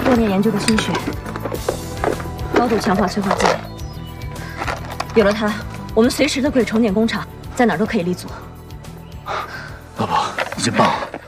多年研究的心血，高度强化催化剂。有了它，我们随时都可以重建工厂，在哪儿都可以立足。 老婆，你真棒啊！